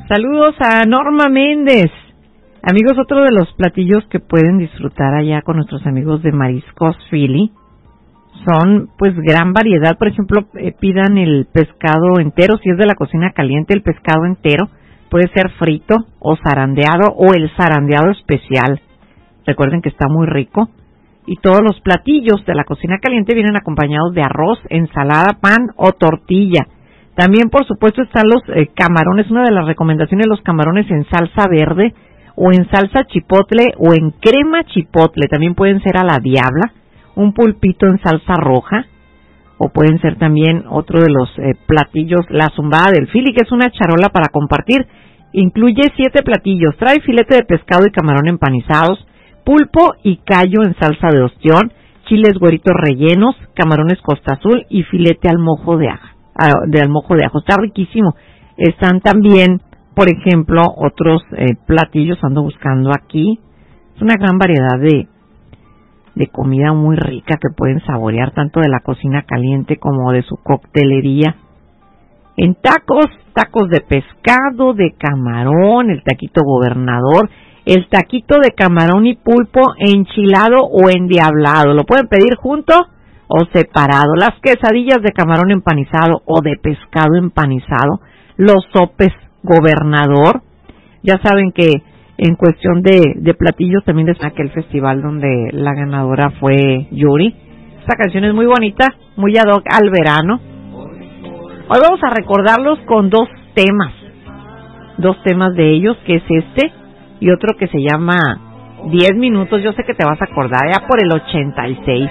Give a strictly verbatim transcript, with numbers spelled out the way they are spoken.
Saludos a Norma Méndez. Amigos, otro de los platillos que pueden disfrutar allá con nuestros amigos de Mariscos Philly son, pues, gran variedad. Por ejemplo, eh, pidan el pescado entero, si es de la cocina caliente, el pescado entero puede ser frito o zarandeado o el zarandeado especial. Recuerden que está muy rico. Y todos los platillos de la cocina caliente vienen acompañados de arroz, ensalada, pan o tortilla. También, por supuesto, están los eh, camarones. Una de las recomendaciones, los camarones en salsa verde o en salsa chipotle o en crema chipotle. También pueden ser a la diabla, un pulpito en salsa roja, o pueden ser también otro de los eh, platillos, la zumbada del Philly, que es una charola para compartir. Incluye siete platillos. Trae filete de pescado y camarón empanizados, pulpo y callo en salsa de ostión, chiles güeritos rellenos, camarones costa azul y filete al mojo de ajo. de al mojo de ajo. Está riquísimo. Están también, por ejemplo, otros eh, platillos, ando buscando aquí. Es una gran variedad de, de comida muy rica que pueden saborear, tanto de la cocina caliente como de su coctelería. En tacos, tacos de pescado, de camarón, el taquito gobernador, el taquito de camarón y pulpo enchilado o endiablado. Lo pueden pedir junto o separado. Las quesadillas de camarón empanizado o de pescado empanizado. Los sopes gobernador. Ya saben que en cuestión de, de platillos también les aquel festival donde la ganadora fue Yuri. Esta canción es muy bonita, muy ad hoc al verano. Hoy vamos a recordarlos con dos temas. Dos temas de ellos, que es este y otro que se llama diez minutos. Yo sé que te vas a acordar, ya por el ochenta y seis.